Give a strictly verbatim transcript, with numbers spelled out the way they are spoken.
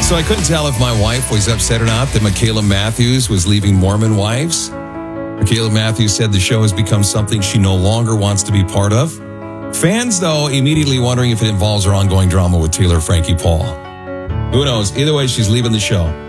So I couldn't tell if my wife was upset or not that Michaela Matthews was leaving Mormon Wives. Michaela Matthews said the show has become something she no longer wants to be part of. Fans, though, immediately wondering if it involves her ongoing drama with Taylor Frankie Paul. Who knows? Either way, she's leaving the show.